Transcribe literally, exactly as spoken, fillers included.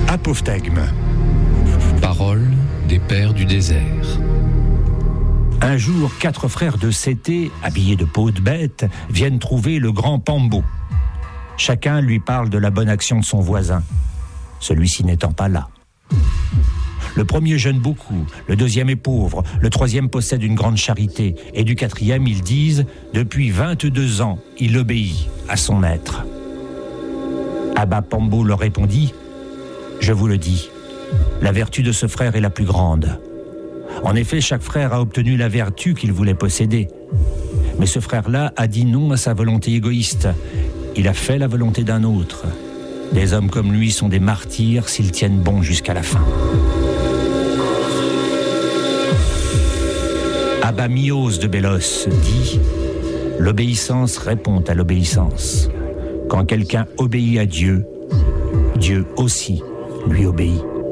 Apophthegme. Parole des pères du désert. Un jour, quatre frères de Cété, habillés de peau de bête, viennent trouver le grand Pambo. Chacun lui parle de la bonne action de son voisin, celui-ci n'étant pas là. Le premier jeûne beaucoup, le deuxième est pauvre, le troisième possède une grande charité, et du quatrième, ils disent, depuis vingt-deux ans, il obéit à son maître. Abba Pambo leur répondit, « Je vous le dis, la vertu de ce frère est la plus grande. En effet, chaque frère a obtenu la vertu qu'il voulait posséder. Mais ce frère-là a dit non à sa volonté égoïste. Il a fait la volonté d'un autre. Des hommes comme lui sont des martyrs s'ils tiennent bon jusqu'à la fin. » Abba Mios de Bélos dit « L'obéissance répond à l'obéissance. Quand quelqu'un obéit à Dieu, Dieu aussi lui obéit. »